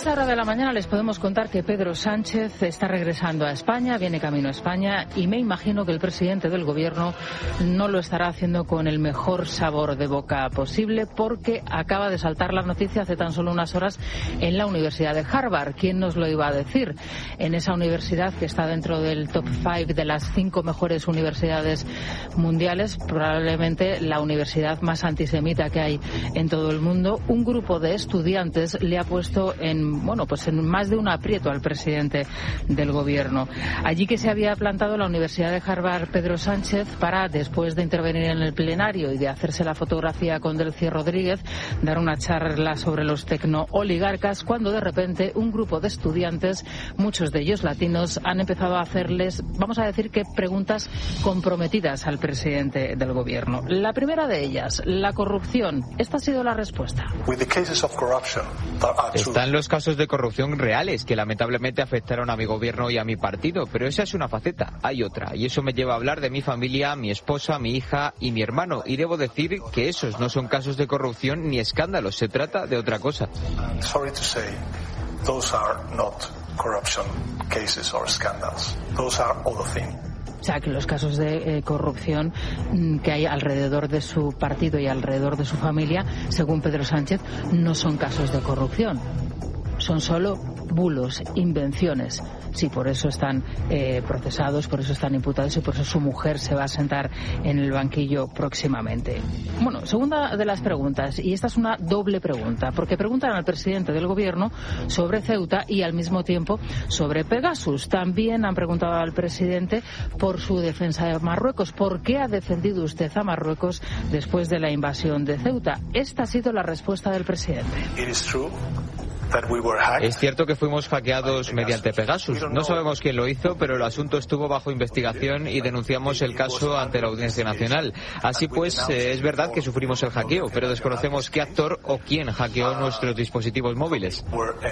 esta hora de la mañana les podemos contar que Pedro Sánchez está regresando a España, viene camino a España, y me imagino que el presidente del gobierno no lo estará haciendo con el mejor sabor de boca posible, porque acaba de saltar la noticia hace tan solo unas horas en la Universidad de Harvard. ¿Quién nos lo iba a decir? En esa universidad que está dentro del top 5 de las 5 mejores universidades mundiales, probablemente la universidad más antisemita que hay en todo el mundo, un grupo de estudiantes le ha puesto en más de un aprieto al presidente del gobierno. Allí que se había plantado la Universidad de Harvard Pedro Sánchez para, después de intervenir en el plenario y de hacerse la fotografía con Delcy Rodríguez, dar una charla sobre los tecnooligarcas, cuando de repente un grupo de estudiantes, muchos de ellos latinos, han empezado a hacerles, vamos a decir que preguntas comprometidas al presidente del gobierno. La primera de ellas, la corrupción. Esta ha sido la respuesta. Están los casos de corrupción reales que lamentablemente afectaron a mi gobierno y a mi partido, pero esa es una faceta, hay otra, y eso me lleva a hablar de mi familia, mi esposa, mi hija y mi hermano, y debo decir que esos no son casos de corrupción ni escándalos, se trata de otra cosa. O sea, que los casos de corrupción que hay alrededor de su partido y alrededor de su familia, según Pedro Sánchez, no son casos de corrupción. Son solo bulos, invenciones. Sí, por eso están procesados, por eso están imputados y por eso su mujer se va a sentar en el banquillo próximamente. Bueno, segunda de las preguntas, y esta es una doble pregunta, porque preguntan al presidente del gobierno sobre Ceuta y al mismo tiempo sobre Pegasus. También han preguntado al presidente por su defensa de Marruecos. ¿Por qué ha defendido usted a Marruecos después de la invasión de Ceuta? Esta ha sido la respuesta del presidente. Es cierto que fuimos hackeados mediante Pegasus. No sabemos quién lo hizo, pero el asunto estuvo bajo investigación y denunciamos el caso ante la Audiencia Nacional. Así pues, es verdad que sufrimos el hackeo, pero desconocemos qué actor o quién hackeó nuestros dispositivos móviles.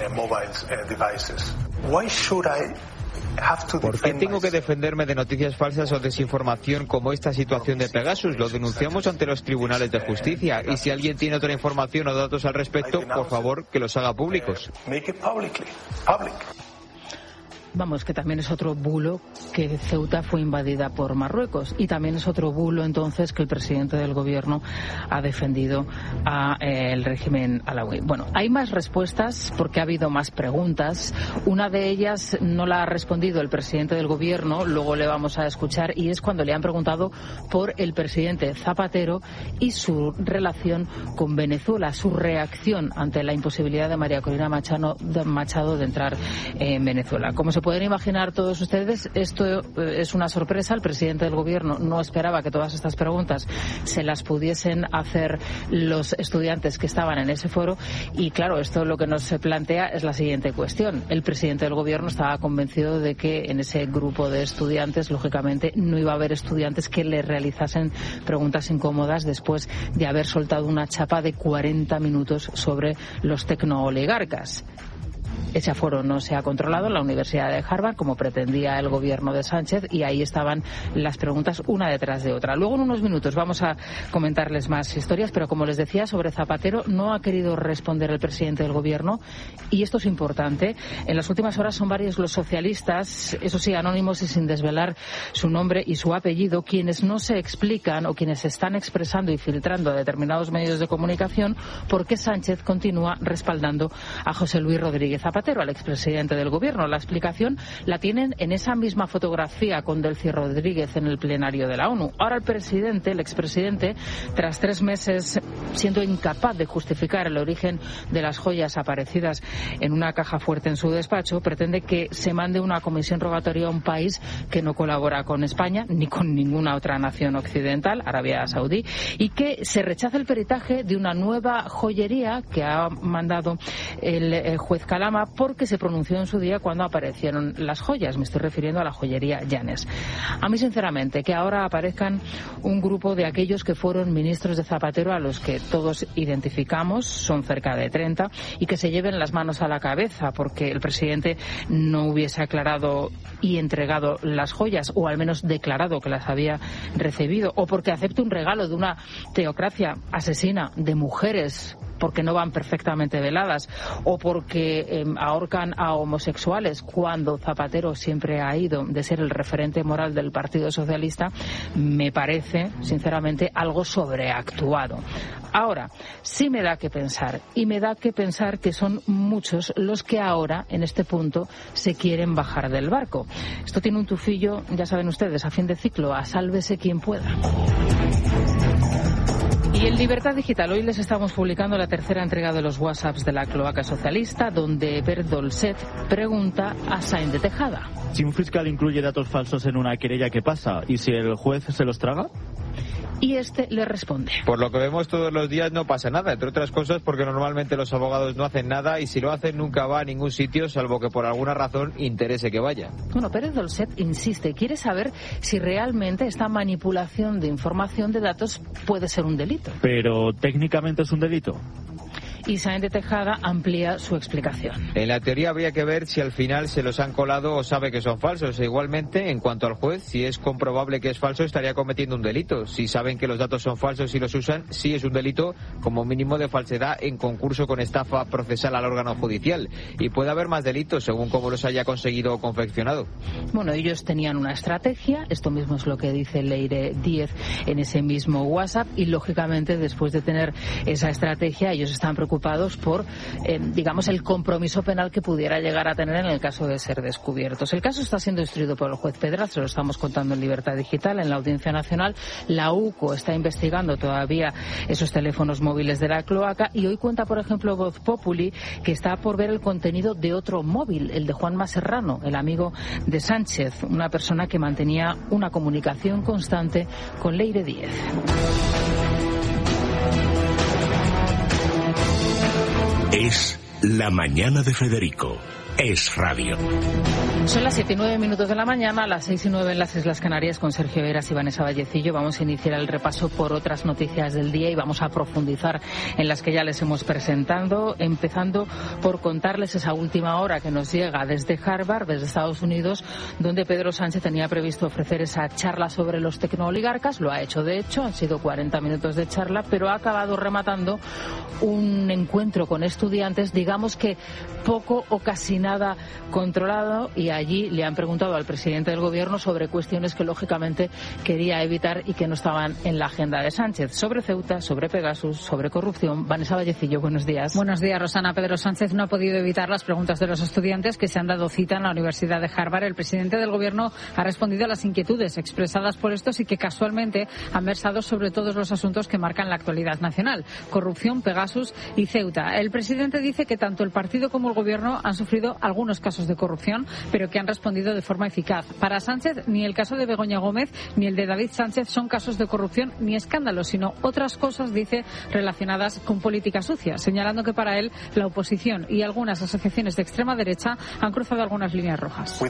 ¿Por qué tengo que defenderme de noticias falsas o desinformación como esta situación de Pegasus? Lo denunciamos ante los tribunales de justicia y si alguien tiene otra información o datos al respecto, por favor, que los haga públicos. Vamos, que también es otro bulo que Ceuta fue invadida por Marruecos, y también es otro bulo entonces que el presidente del gobierno ha defendido a el régimen alauí. Bueno, hay más respuestas porque ha habido más preguntas. Una de ellas no la ha respondido el presidente del gobierno, luego le vamos a escuchar, y es cuando le han preguntado por el presidente Zapatero y su relación con Venezuela, su reacción ante la imposibilidad de María Corina Machado de entrar en Venezuela. Como se pueden imaginar todos ustedes, esto es una sorpresa. El presidente del gobierno no esperaba que todas estas preguntas se las pudiesen hacer los estudiantes que estaban en ese foro, y claro, esto lo que nos plantea es la siguiente cuestión. El presidente del gobierno estaba convencido de que en ese grupo de estudiantes, lógicamente, no iba a haber estudiantes que le realizasen preguntas incómodas después de haber soltado una chapa de 40 minutos sobre los tecnooligarcas. Ese aforo no se ha controlado en la Universidad de Harvard como pretendía el gobierno de Sánchez, y ahí estaban las preguntas una detrás de otra. Luego en unos minutos vamos a comentarles más historias, pero como les decía, sobre Zapatero no ha querido responder el presidente del gobierno, y esto es importante. En las últimas horas son varios los socialistas, eso sí, anónimos y sin desvelar su nombre y su apellido, quienes no se explican o quienes están expresando y filtrando a determinados medios de comunicación por qué Sánchez continúa respaldando a José Luis Rodríguez Zapatero, al expresidente del gobierno. La explicación la tienen en esa misma fotografía con Delcy Rodríguez en el plenario de la ONU. Ahora el expresidente, tras 3 meses siendo incapaz de justificar el origen de las joyas aparecidas en una caja fuerte en su despacho, pretende que se mande una comisión rogatoria a un país que no colabora con España ni con ninguna otra nación occidental, Arabia Saudí, y que se rechace el peritaje de una nueva joyería que ha mandado el juez Calama, porque se pronunció en su día cuando aparecieron las joyas. Me estoy refiriendo a la joyería Llanes. A mí, sinceramente, que ahora aparezcan un grupo de aquellos que fueron ministros de Zapatero, a los que todos identificamos, son cerca de 30, y que se lleven las manos a la cabeza porque el presidente no hubiese aclarado y entregado las joyas, o al menos declarado que las había recibido, o porque acepte un regalo de una teocracia asesina de mujeres porque no van perfectamente veladas o porque ahorcan a homosexuales cuando Zapatero siempre ha ido de ser el referente moral del Partido Socialista, me parece, sinceramente, algo sobreactuado. Ahora, sí me da que pensar, y me da que pensar que son muchos los que ahora, en este punto, se quieren bajar del barco. Esto tiene un tufillo, ya saben ustedes, a fin de ciclo, a sálvese quien pueda. Y en Libertad Digital hoy les estamos publicando la tercera entrega de los WhatsApps de la cloaca socialista, donde Pere Dolcet pregunta a Sáenz de Tejada. Si un fiscal incluye datos falsos en una querella, ¿qué pasa? ¿Y si el juez se los traga? Y este le responde. Por lo que vemos todos los días no pasa nada, entre otras cosas porque normalmente los abogados no hacen nada y si lo hacen nunca va a ningún sitio, salvo que por alguna razón interese que vaya. Bueno, Pérez Dolcet insiste, quiere saber si realmente esta manipulación de información de datos puede ser un delito. Pero técnicamente es un delito. Y Sáenz de Tejada amplía su explicación. En la teoría habría que ver si al final se los han colado o sabe que son falsos. E igualmente, en cuanto al juez, si es comprobable que es falso, estaría cometiendo un delito. Si saben que los datos son falsos y los usan, sí es un delito como mínimo de falsedad en concurso con estafa procesal al órgano judicial. Y puede haber más delitos según cómo los haya conseguido o confeccionado. Bueno, ellos tenían una estrategia, esto mismo es lo que dice Leire Díez en ese mismo WhatsApp, y lógicamente después de tener esa estrategia ellos están preocupados por, digamos, el compromiso penal que pudiera llegar a tener en el caso de ser descubiertos. El caso está siendo instruido por el juez Pedraz, se lo estamos contando en Libertad Digital, en la Audiencia Nacional. La UCO está investigando todavía esos teléfonos móviles de la cloaca y hoy cuenta, por ejemplo, Voz Populi, que está por ver el contenido de otro móvil, el de Juanma Serrano, el amigo de Sánchez, una persona que mantenía una comunicación constante con Leire Díez. Es la mañana de Federico. Es radio. Son las 7:09 de la mañana, las 6:09 en las Islas Canarias, con Sergio Heras y Vanessa Vallecillo. Vamos a iniciar el repaso por otras noticias del día y vamos a profundizar en las que ya les hemos presentado, empezando por contarles esa última hora que nos llega desde Harvard, desde Estados Unidos, donde Pedro Sánchez tenía previsto ofrecer esa charla sobre los tecnooligarcas. Lo ha hecho, de hecho, han sido 40 minutos de charla, pero ha acabado rematando un encuentro con estudiantes, digamos que poco o casi nada controlado, y allí le han preguntado al presidente del gobierno sobre cuestiones que lógicamente quería evitar y que no estaban en la agenda de Sánchez, sobre Ceuta, sobre Pegasus, sobre corrupción. Vanessa Vallecillo, buenos días. Buenos días, Rosana. Pedro Sánchez no ha podido evitar las preguntas de los estudiantes que se han dado cita en la Universidad de Harvard. El presidente del gobierno ha respondido a las inquietudes expresadas por estos y que casualmente han versado sobre todos los asuntos que marcan la actualidad nacional: corrupción, Pegasus y Ceuta. El presidente dice que tanto el partido como el gobierno han sufrido algunos casos de corrupción, pero que han respondido de forma eficaz. Para Sánchez, ni el caso de Begoña Gómez ni el de David Sánchez son casos de corrupción ni escándalos, sino otras cosas, dice, relacionadas con política sucia, señalando que para él la oposición y algunas asociaciones de extrema derecha han cruzado algunas líneas rojas.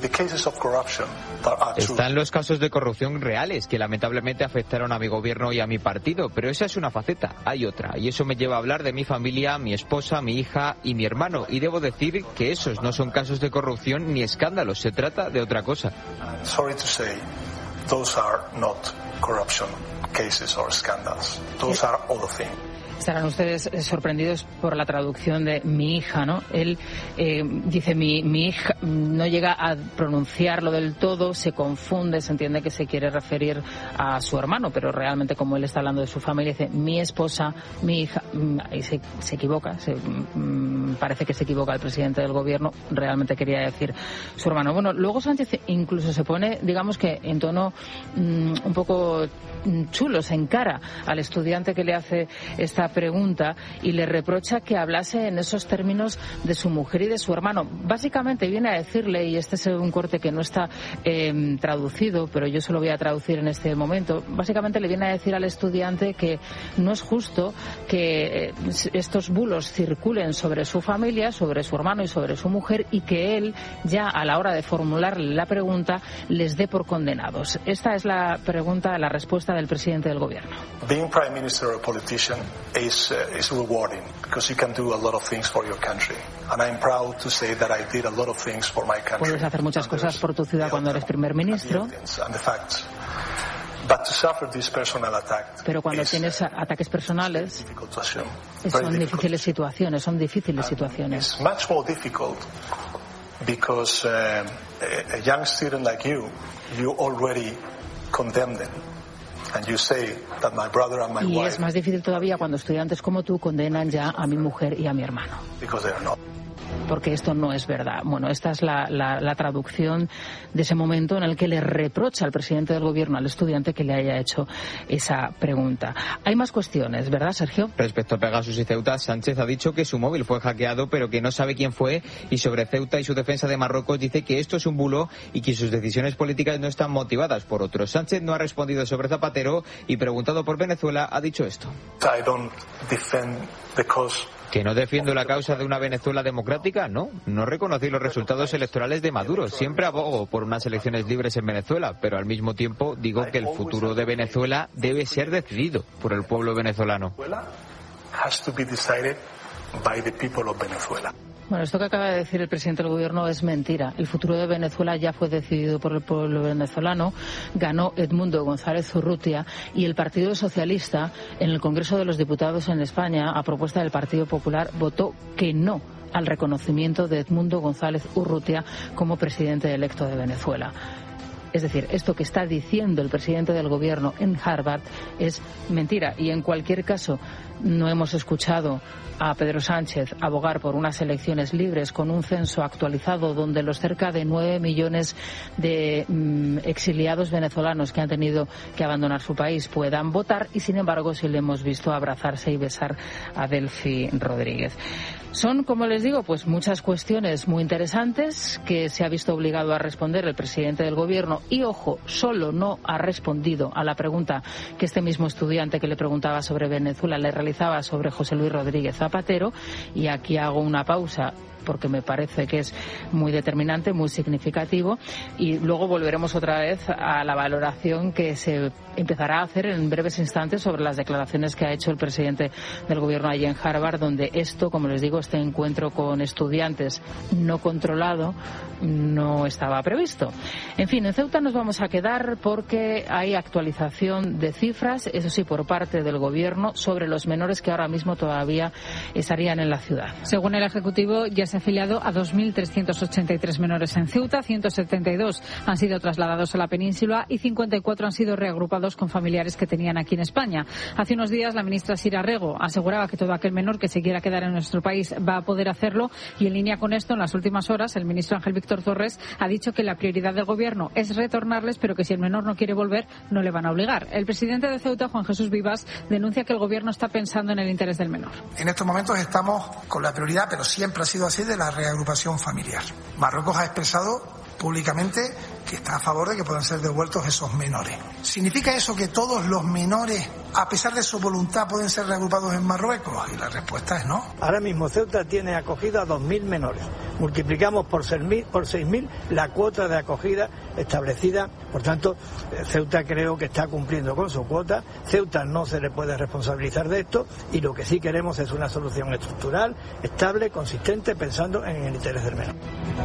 Están los casos de corrupción reales que lamentablemente afectaron a mi gobierno y a mi partido, pero esa es una faceta, hay otra, y eso me lleva a hablar de mi familia, mi esposa, mi hija y mi hermano, y debo decir que esos no son casos de corrupción ni escándalos, se trata de otra cosa. Sorry to say, those are not corruption cases or scandals. Those are other things. Estarán ustedes sorprendidos por la traducción de mi hija, ¿no? Él dice mi hija, no llega a pronunciarlo del todo, se confunde, se entiende que se quiere referir a su hermano, pero realmente como él está hablando de su familia, dice mi esposa, mi hija, y se equivoca, parece que se equivoca el presidente del gobierno, realmente quería decir su hermano. Bueno, luego Sánchez incluso se pone, digamos que en tono un poco chulo, se encara al estudiante que le hace esta pregunta y le reprocha que hablase en esos términos de su mujer y de su hermano. Básicamente viene a decirle, y este es un corte que no está traducido, pero yo se lo voy a traducir en este momento, básicamente le viene a decir al estudiante que no es justo que estos bulos circulen sobre su familia, sobre su hermano y sobre su mujer, y que él ya a la hora de formularle la pregunta les dé por condenados. Esta es la pregunta, la respuesta del presidente del gobierno. Being prime minister or a politician is rewarding because you can do a lot of things for your country, and I'm proud to say that I did a lot of things for my country. Puedes hacer muchas cosas por tu ciudad cuando eres primer ministro. Pero cuando tienes ataques personales, son difíciles situaciones, It's much more difficult because a young student like you already condemn them. And you say that my brother and my y wife, es más difícil todavía cuando estudiantes como tú condenan ya a mi mujer y a mi hermano. Because they are not. Porque esto no es verdad. Bueno, esta es la traducción de ese momento en el que le reprocha al presidente del gobierno al estudiante que le haya hecho esa pregunta. Hay más cuestiones, ¿verdad, Sergio? Respecto a Pegasus y Ceuta, Sánchez ha dicho que su móvil fue hackeado, pero que no sabe quién fue, y sobre Ceuta y su defensa de Marruecos dice que esto es un bulo y que sus decisiones políticas no están motivadas por otros. Sánchez no ha respondido sobre Zapatero y, preguntado por Venezuela, ha dicho esto. I don't defend the cause. ¿Que no defiendo la causa de una Venezuela democrática? No reconocí los resultados electorales de Maduro. Siempre abogo por unas elecciones libres en Venezuela, pero al mismo tiempo digo que el futuro de Venezuela debe ser decidido por el pueblo venezolano. Has to be decided by the people of Venezuela. Bueno, esto que acaba de decir el presidente del gobierno es mentira. El futuro de Venezuela ya fue decidido por el pueblo venezolano. Ganó Edmundo González Urrutia y el Partido Socialista en el Congreso de los Diputados en España, a propuesta del Partido Popular, votó que no al reconocimiento de Edmundo González Urrutia como presidente electo de Venezuela. Es decir, esto que está diciendo el presidente del gobierno en Harvard es mentira. Y en cualquier caso, no hemos escuchado a Pedro Sánchez abogar por unas elecciones libres con un censo actualizado donde los cerca de 9 millones de exiliados venezolanos que han tenido que abandonar su país puedan votar, y sin embargo sí le hemos visto abrazarse y besar a Delcy Rodríguez. Son, como les digo, pues muchas cuestiones muy interesantes que se ha visto obligado a responder el presidente del gobierno, y ojo, solo no ha respondido a la pregunta que este mismo estudiante que le preguntaba sobre Venezuela le realizaba sobre José Luis Rodríguez Zapatero. Y aquí hago una pausa porque me parece que es muy determinante, muy significativo, y luego volveremos otra vez a la valoración que se empezará a hacer en breves instantes sobre las declaraciones que ha hecho el presidente del gobierno allí en Harvard, donde esto, como les digo, este encuentro con estudiantes no controlado no estaba previsto. En fin, en Ceuta nos vamos a quedar porque hay actualización de cifras, eso sí, por parte del gobierno, sobre los menores que ahora mismo todavía estarían en la ciudad. Según el Ejecutivo, ya se ha afiliado a 2.383 menores en Ceuta, 172 han sido trasladados a la península y 54 han sido reagrupados con familiares que tenían aquí en España. Hace unos días la ministra Sira Rego aseguraba que todo aquel menor que se quiera quedar en nuestro país va a poder hacerlo, y en línea con esto, en las últimas horas, el ministro Ángel Víctor Torres ha dicho que la prioridad del gobierno es retornarles, pero que si el menor no quiere volver, no le van a obligar. El presidente de Ceuta, Juan Jesús Vivas, denuncia que el gobierno está pensando en el interés del menor. En estos momentos estamos con la prioridad, pero siempre ha sido así, de la reagrupación familiar. Marruecos ha expresado públicamente que está a favor de que puedan ser devueltos esos menores. ¿Significa eso que todos los menores, a pesar de su voluntad, pueden ser reagrupados en Marruecos? Y la respuesta es no. Ahora mismo Ceuta tiene acogida a 2.000 menores. Multiplicamos por 6.000 la cuota de acogida establecida. Por tanto, Ceuta creo que está cumpliendo con su cuota. Ceuta no se le puede responsabilizar de esto, y lo que sí queremos es una solución estructural, estable, consistente, pensando en el interés del menor.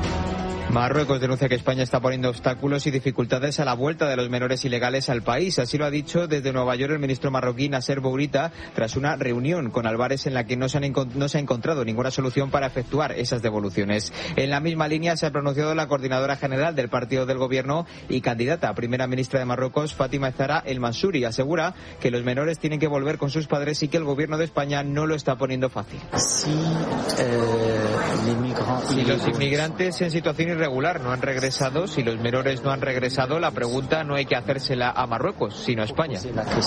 Marruecos denuncia que España está poniendo obstáculos y dificultades a la vuelta de los menores ilegales al país. Así lo ha dicho desde Nueva York el ministro marroquí Nasser Bourita tras una reunión con Álvarez en la que no se ha encontrado ninguna solución para efectuar esas devoluciones. En la misma línea se ha pronunciado la coordinadora general del partido del gobierno y candidata a primera ministra de Marruecos, Fátima Zahra El Mansouri. Asegura que los menores tienen que volver con sus padres y que el gobierno de España no lo está poniendo fácil. Si los inmigrantes en situación irregular no han regresado, si los menores no han regresado, la pregunta no hay que hacérsela a Marruecos, sino a España.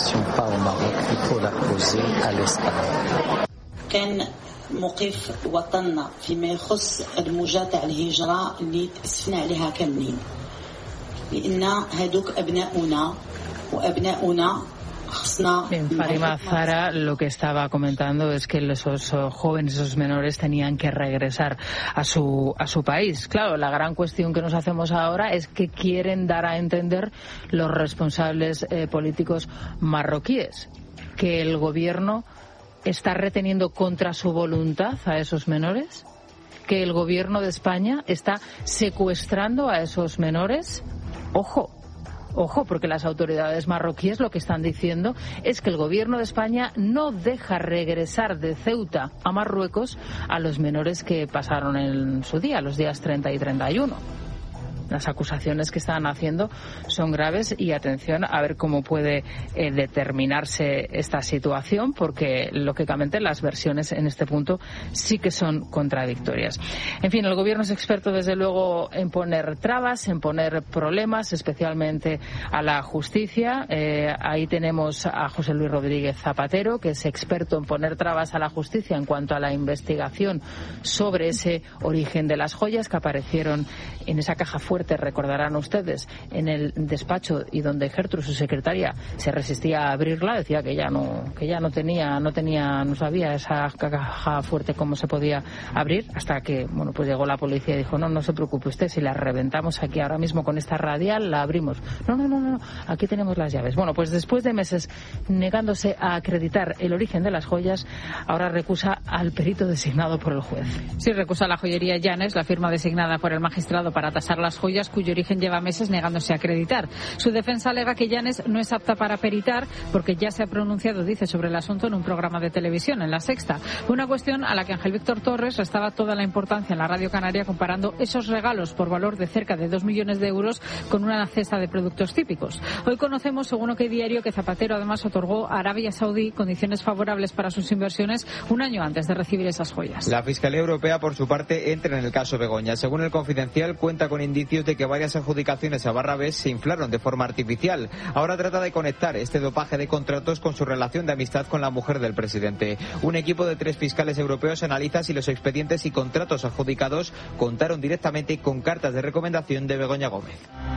موقف وطننا فيما يخص المجاتع الهجرة اللي تأسفنا عليها كاملين لأن هذوك أبناؤنا وأبناؤنا. Bien, Fátima Zahra lo que estaba comentando es que esos jóvenes, esos menores tenían que regresar a su país. Claro, la gran cuestión que nos hacemos ahora es que quieren dar a entender los responsables políticos marroquíes, que el gobierno está reteniendo contra su voluntad a esos menores, que el gobierno de España está secuestrando a esos menores. Ojo, Ojo, porque las autoridades marroquíes lo que están diciendo es que el gobierno de España no deja regresar de Ceuta a Marruecos a los menores que pasaron en su día, los días 30 y 31. Las acusaciones que están haciendo son graves y atención a ver cómo puede determinarse esta situación, porque lógicamente las versiones en este punto sí que son contradictorias. En fin, el gobierno es experto desde luego en poner trabas, en poner problemas, especialmente a la justicia. Ahí tenemos a José Luis Rodríguez Zapatero, que es experto en poner trabas a la justicia en cuanto a la investigación sobre ese origen de las joyas que aparecieron en esa caja fuerte, recordarán ustedes, en el despacho, y donde Gertrude, su secretaria, se resistía a abrirla, decía que ya no sabía esa caja fuerte cómo se podía abrir, hasta que pues llegó la policía y dijo, no se preocupe usted, si la reventamos aquí ahora mismo con esta radial, la abrimos. No, aquí tenemos las llaves. Bueno, pues después de meses negándose a acreditar el origen de las joyas, ahora recusa al perito designado por el juez. Sí, recusa la joyería Llanes, la firma designada por el magistrado para tasar las joyas, cuyo origen lleva meses negándose a acreditar. Su defensa alega que Llanes no es apta para peritar porque ya se ha pronunciado, dice, sobre el asunto en un programa de televisión, en La Sexta. Una cuestión a la que Ángel Víctor Torres restaba toda la importancia en la Radio Canaria, comparando esos regalos por valor de cerca de 2 millones de euros con una cesta de productos típicos. Hoy conocemos, según OK Diario, que Zapatero además otorgó a Arabia Saudí condiciones favorables para sus inversiones un año antes de recibir esas joyas. La Fiscalía Europea, por su parte, entra en el caso Begoña. Según El Confidencial, cuenta con indicios de que varias adjudicaciones a Barrabés se inflaron de forma artificial. Ahora trata de conectar este dopaje de contratos con su relación de amistad con la mujer del presidente. Un equipo de 3 fiscales europeos analiza si los expedientes y contratos adjudicados contaron directamente con cartas de recomendación de Begoña Gómez.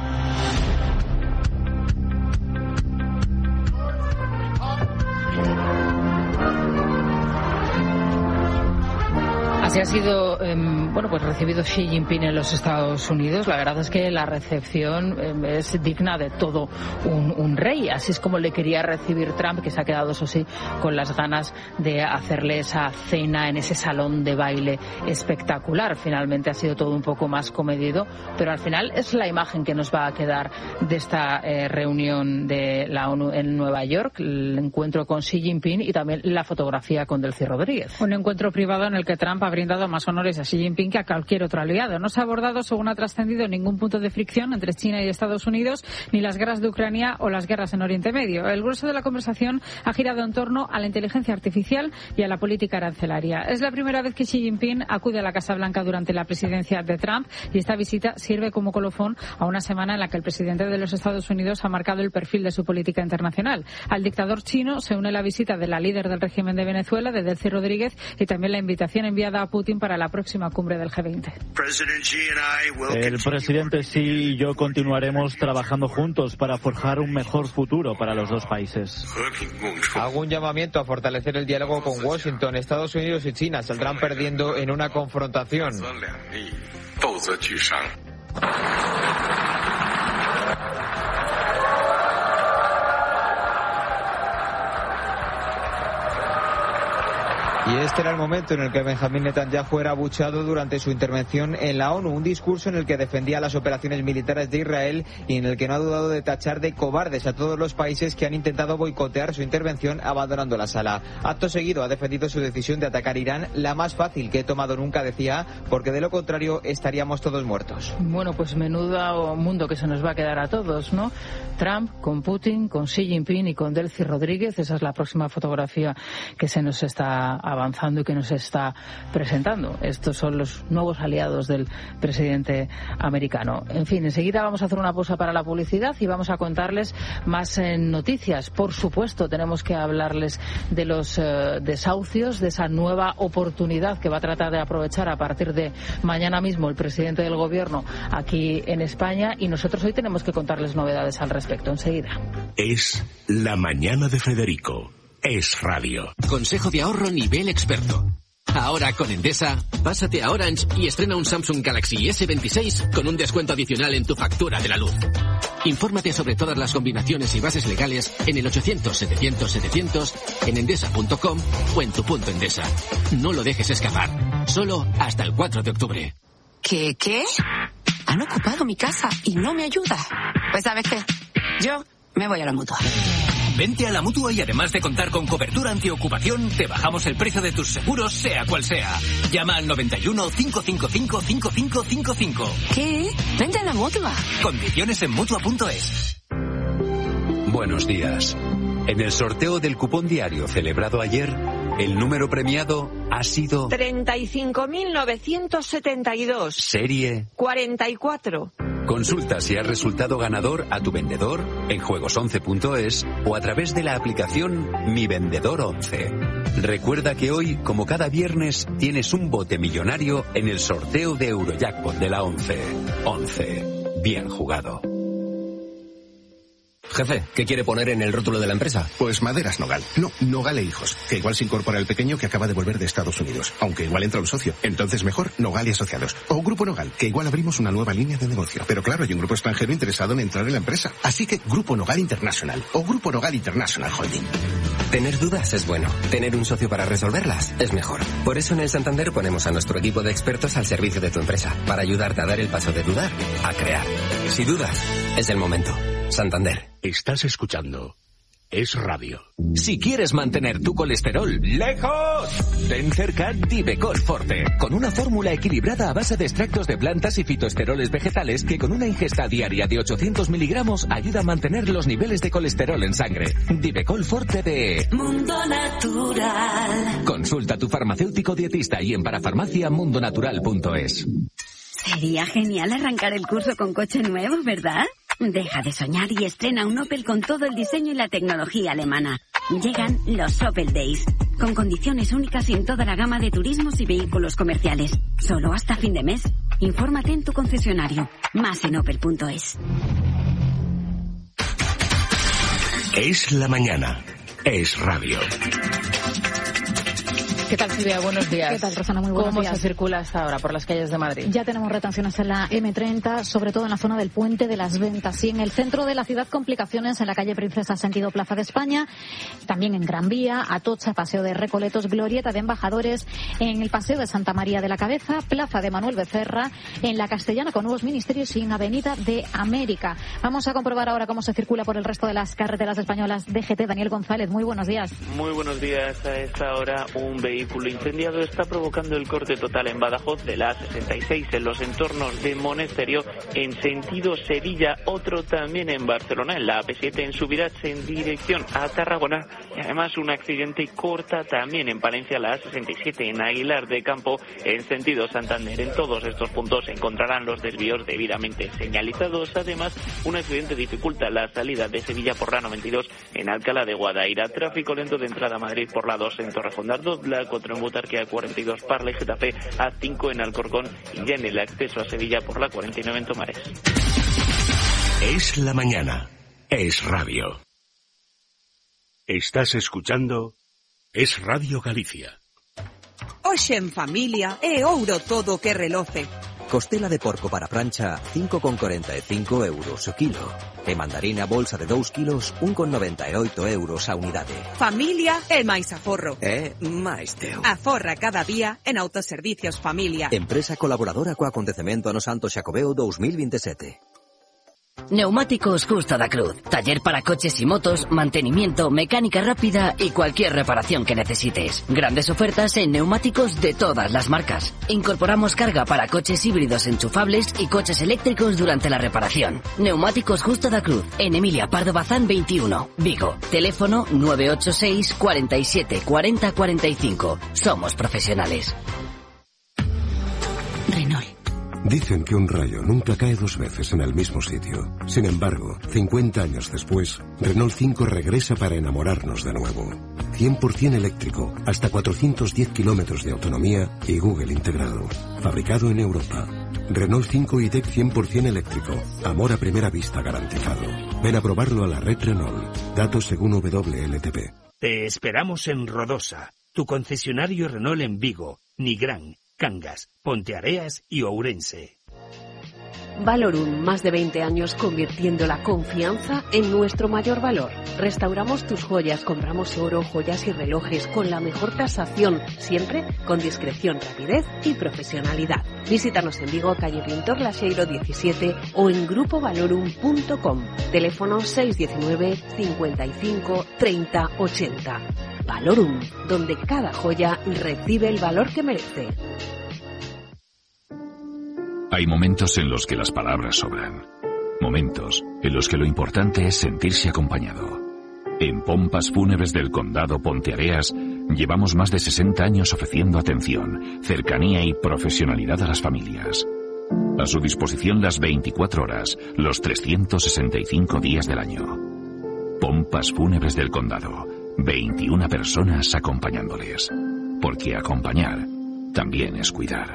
Así ha sido recibido Xi Jinping en los Estados Unidos. La verdad es que la recepción es digna de todo un rey. Así es como le quería recibir Trump, que se ha quedado, eso sí, con las ganas de hacerle esa cena en ese salón de baile espectacular. Finalmente ha sido todo un poco más comedido, pero al final es la imagen que nos va a quedar de esta reunión de la ONU en Nueva York, el encuentro con Xi Jinping y también la fotografía con Delcy Rodríguez. Un encuentro privado en el que Trump ha brindado más honores a Xi Jinping que a cualquier otro aliado. No se ha abordado, según ha trascendido, ningún punto de fricción entre China y Estados Unidos, ni las guerras de Ucrania o las guerras en Oriente Medio. El grueso de la conversación ha girado en torno a la inteligencia artificial y a la política arancelaria. Es la primera vez que Xi Jinping acude a la Casa Blanca durante la presidencia de Trump, y esta visita sirve como colofón a una semana en la que el presidente de los Estados Unidos ha marcado el perfil de su política internacional. Al dictador chino se une la visita de la líder del régimen de Venezuela, de Delcy Rodríguez, y también la invitación enviada a Putin para la próxima cumbre del G20. El presidente Xi y yo continuaremos trabajando juntos para forjar un mejor futuro para los dos países. Hago un llamamiento a fortalecer el diálogo con Washington. Estados Unidos y China saldrán perdiendo en una confrontación. Y este era el momento en el que Benjamín Netanyahu era abucheado durante su intervención en la ONU, un discurso en el que defendía las operaciones militares de Israel y en el que no ha dudado de tachar de cobardes a todos los países que han intentado boicotear su intervención abandonando la sala. Acto seguido ha defendido su decisión de atacar Irán, la más fácil que he tomado nunca, decía, porque de lo contrario estaríamos todos muertos. Bueno, pues menudo mundo que se nos va a quedar a todos, ¿no? Trump con Putin, con Xi Jinping y con Delcy Rodríguez. Esa es la próxima fotografía que se nos está avanzando y que nos está presentando. Estos son los nuevos aliados del presidente americano. En fin, enseguida vamos a hacer una pausa para la publicidad y vamos a contarles más noticias. Por supuesto, tenemos que hablarles de los desahucios, de esa nueva oportunidad que va a tratar de aprovechar a partir de mañana mismo el presidente del gobierno aquí en España, y nosotros hoy tenemos que contarles novedades al respecto. Enseguida. Es La Mañana de Federico. Es radio. Consejo de ahorro nivel experto. Ahora con Endesa, pásate a Orange y estrena un Samsung Galaxy S26 con un descuento adicional en tu factura de la luz. Infórmate sobre todas las combinaciones y bases legales en el 800-700-700, en endesa.com o en tu punto Endesa. No lo dejes escapar. Solo hasta el 4 de octubre. ¿Qué? Han ocupado mi casa y no me ayuda. Pues ¿sabes qué? Yo me voy a la Mutua. Vente a la Mutua y además de contar con cobertura antiocupación, te bajamos el precio de tus seguros, sea cual sea. Llama al 91 555 5555. ¿Qué? Vente a la Mutua. Condiciones en Mutua.es. Buenos días. En el sorteo del cupón diario celebrado ayer, el número premiado ha sido 35.972. Serie 44. Consulta si has resultado ganador a tu vendedor en juegos11.es o a través de la aplicación Mi Vendedor 11. Recuerda que hoy, como cada viernes, tienes un bote millonario en el sorteo de Eurojackpot de la 11. 11. Bien jugado. Jefe, ¿qué quiere poner en el rótulo de la empresa? Pues Maderas Nogal. No, Nogal e Hijos. Que igual se incorpora el pequeño que acaba de volver de Estados Unidos. Aunque igual entra un socio. Entonces mejor Nogal y Asociados. O Grupo Nogal, que igual abrimos una nueva línea de negocio. Pero claro, hay un grupo extranjero interesado en entrar en la empresa. Así que Grupo Nogal International. O Grupo Nogal International Holding. Tener dudas es bueno. Tener un socio para resolverlas es mejor. Por eso en el Santander ponemos a nuestro equipo de expertos al servicio de tu empresa. Para ayudarte a dar el paso de dudar a crear. Si dudas, es el momento. Santander. Estás escuchando Es Radio. Si quieres mantener tu colesterol lejos, ten cerca Divecol Forte, con una fórmula equilibrada a base de extractos de plantas y fitoesteroles vegetales que con una ingesta diaria de 800 miligramos ayuda a mantener los niveles de colesterol en sangre. Divecol Forte de Mundo Natural. Consulta a tu farmacéutico dietista y en parafarmaciamundonatural.es. Sería genial arrancar el curso con coche nuevo, ¿verdad? Deja de soñar y estrena un Opel con todo el diseño y la tecnología alemana. Llegan los Opel Days, con condiciones únicas en toda la gama de turismos y vehículos comerciales. Solo hasta fin de mes. Infórmate en tu concesionario. Más en opel.es. Es la mañana. Es Radio. ¿Qué tal, Silvia? Buenos días. ¿Qué tal, Rosana? Muy buenos días. ¿Cómo se circula hasta ahora por las calles de Madrid? Ya tenemos retenciones en la M30, sobre todo en la zona del Puente de las Ventas. Y en el centro de la ciudad, complicaciones en la calle Princesa, sentido Plaza de España. También en Gran Vía, Atocha, Paseo de Recoletos, Glorieta de Embajadores. En el Paseo de Santa María de la Cabeza, Plaza de Manuel Becerra. En la Castellana, con Nuevos Ministerios, y en Avenida de América. Vamos a comprobar ahora cómo se circula por el resto de las carreteras españolas. DGT, Daniel González, muy buenos días. Muy buenos días. A esta hora, un vehículo incendiado está provocando el corte total en Badajoz de la A66 en los entornos de Monesterio en sentido Sevilla, otro también en Barcelona en la AP7 en subidas en dirección a Tarragona, y además un accidente corta también en Palencia la A67 en Aguilar de Campo en sentido Santander. En todos estos puntos se encontrarán los desvíos debidamente señalizados. Además, un accidente dificulta la salida de Sevilla por la 92 en Alcalá de Guadaira. Tráfico lento de entrada a Madrid por la 2 en Torrejondar, la 4 en Butarque, A42 Parla y Getafe, A5 en Alcorcón y ya en el acceso a Sevilla por la 49 en Tomares. Es la mañana. Es Radio. Estás escuchando Es Radio Galicia. Hoxe en familia é ouro todo que reloce. Costela de porco para prancha, 5,45 euros o kilo. E mandarina bolsa de 2 kilos, 1,98 euros a unidade. Familia é máis aforro. É máis teu. Aforra cada día en Autoservicios Familia. Empresa colaboradora co acontecemento ano Santo Xacobeo 2027. Neumáticos Justa da Cruz. Taller para coches y motos, mantenimiento, mecánica rápida y cualquier reparación que necesites. Grandes ofertas en neumáticos de todas las marcas. Incorporamos carga para coches híbridos enchufables y coches eléctricos durante la reparación. Neumáticos Justa da Cruz. En Emilia Pardo Bazán 21, Vigo. Teléfono 986 47 40 45. Somos profesionales. Renault. Dicen que un rayo nunca cae dos veces en el mismo sitio. Sin embargo, 50 años después, Renault 5 regresa para enamorarnos de nuevo. 100% eléctrico, hasta 410 kilómetros de autonomía y Google integrado. Fabricado en Europa. Renault 5 e-Tech 100% eléctrico. Amor a primera vista garantizado. Ven a probarlo a la red Renault. Datos según WLTP. Te esperamos en Rodosa, tu concesionario Renault en Vigo, Nigrán, Cangas, Ponteareas y Ourense. Valorum, más de 20 años convirtiendo la confianza en nuestro mayor valor. Restauramos tus joyas, compramos oro, joyas y relojes con la mejor tasación, siempre con discreción, rapidez y profesionalidad. Visítanos en Vigo, calle Pintor Laseiro 17 o en grupovalorum.com. Teléfono 619 55 30 80. Valorum, donde cada joya recibe el valor que merece. Hay momentos en los que las palabras sobran. Momentos en los que lo importante es sentirse acompañado. En Pompas Fúnebres del Condado Ponteareas llevamos más de 60 años ofreciendo atención, cercanía y profesionalidad a las familias. A su disposición las 24 horas, los 365 días del año. Pompas Fúnebres del Condado. 21 personas acompañándoles. Porque acompañar también es cuidar.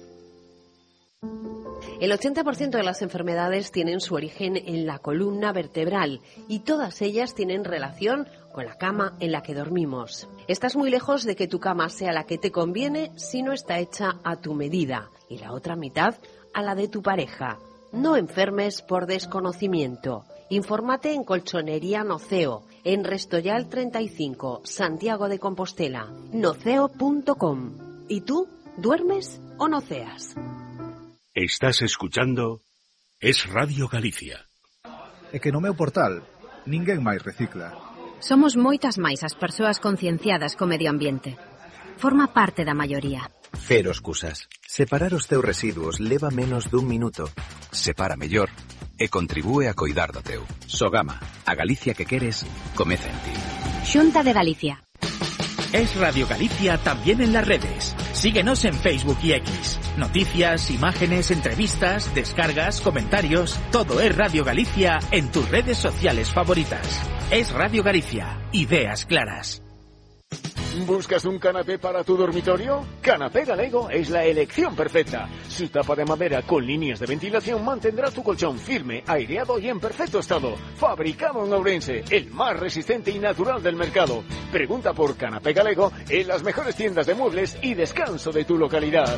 El 80% de las enfermedades tienen su origen en la columna vertebral y todas ellas tienen relación con la cama en la que dormimos. Estás muy lejos de que tu cama sea la que te conviene si no está hecha a tu medida y la otra mitad a la de tu pareja. No enfermes por desconocimiento. Infórmate en Colchonería Noceo, en Restoyal 35, Santiago de Compostela, noceo.com. ¿Y tú, duermes o noceas? Estás escuchando Es Radio Galicia. É que no meu portal ninguén máis recicla. Somos moitas máis as persoas concienciadas co medio ambiente. Forma parte da maioría. Cero excusas. Separar os teus residuos leva menos dun minuto. Separa mellor e contribúe a coidar do teu. Sogama, a Galicia que queres, comeza en ti. Xunta de Galicia. Es Radio Galicia también en las redes. Síguenos en Facebook y X. Noticias, imágenes, entrevistas, descargas, comentarios. Todo es Radio Galicia en tus redes sociales favoritas. Es Radio Galicia. Ideas claras. ¿Buscas un canapé para tu dormitorio? Canapé Galego es la elección perfecta. Su tapa de madera con líneas de ventilación mantendrá tu colchón firme, aireado y en perfecto estado. Fabricado en Ourense, el más resistente y natural del mercado. Pregunta por Canapé Galego en las mejores tiendas de muebles y descanso de tu localidad.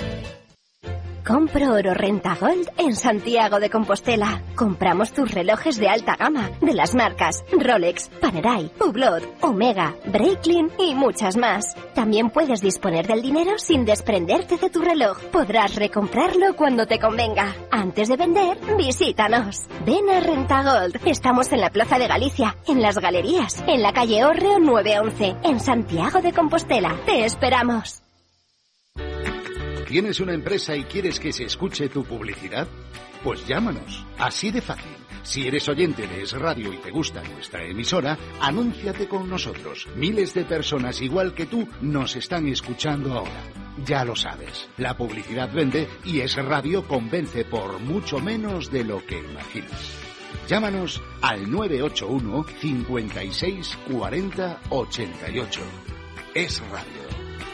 Compro oro Renta Gold en Santiago de Compostela. Compramos tus relojes de alta gama de las marcas Rolex, Panerai, Hublot, Omega, Breitling y muchas más. También puedes disponer del dinero sin desprenderte de tu reloj. Podrás recomprarlo cuando te convenga. Antes de vender, visítanos. Ven a Renta Gold. Estamos en la Plaza de Galicia, en Las Galerías, en la calle Hórreo 911, en Santiago de Compostela. Te esperamos. ¿Tienes una empresa y quieres que se escuche tu publicidad? Pues llámanos. Así de fácil. Si eres oyente de Es Radio y te gusta nuestra emisora, anúnciate con nosotros. Miles de personas igual que tú nos están escuchando ahora. Ya lo sabes, la publicidad vende y Es Radio convence por mucho menos de lo que imaginas. Llámanos al 981 56 40 88. Es Radio.